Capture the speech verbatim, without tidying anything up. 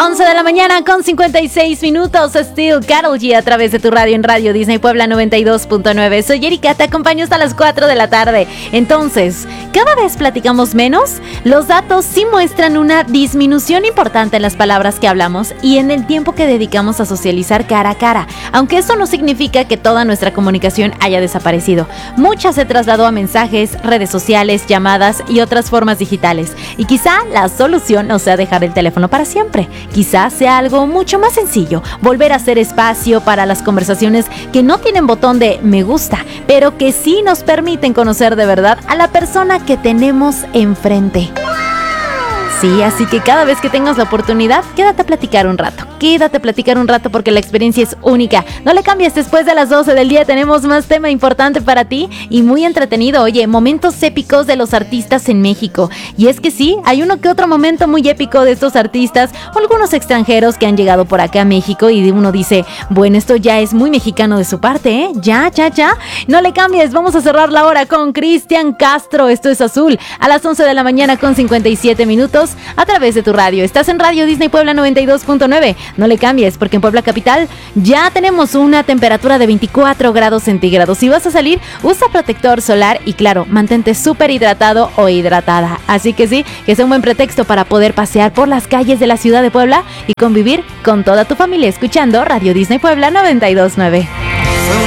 once de la mañana con cincuenta y seis minutos. Still Karol G a través de tu radio en Radio Disney Puebla noventa y dos punto nueve. Soy Erika, te acompaño hasta las cuatro de la tarde. Entonces, ¿cada vez platicamos menos? Los datos sí muestran una disminución importante en las palabras que hablamos y en el tiempo que dedicamos a socializar cara a cara. Aunque eso no significa que toda nuestra comunicación haya desaparecido. Mucha se trasladó a mensajes, redes sociales, llamadas y otras formas digitales. Y quizá la solución no sea dejar el teléfono para siempre. Quizás sea algo mucho más sencillo, volver a hacer espacio para las conversaciones que no tienen botón de me gusta, pero que sí nos permiten conocer de verdad a la persona que tenemos enfrente. Sí, así que cada vez que tengas la oportunidad, quédate a platicar un rato. Quédate a platicar un rato porque la experiencia es única. No le cambies, después de las doce del día tenemos más tema importante para ti y muy entretenido. Oye, momentos épicos de los artistas en México. Y es que sí, hay uno que otro momento muy épico de estos artistas o algunos extranjeros que han llegado por acá a México y uno dice, bueno, esto ya es muy mexicano de su parte, ¿eh? Ya, ya, ya. No le cambies, vamos a cerrar la hora con Cristian Castro. Esto es Azul, a las once de la mañana con cincuenta y siete minutos. A través de tu radio. Estás en Radio Disney Puebla noventa y dos punto nueve. No le cambies porque en Puebla Capital ya tenemos una temperatura de veinticuatro grados centígrados. Si vas a salir, usa protector solar y claro, mantente súper hidratado o hidratada. Así que sí, que es un buen pretexto para poder pasear por las calles de la ciudad de Puebla y convivir con toda tu familia escuchando Radio Disney Puebla noventa y dos punto nueve.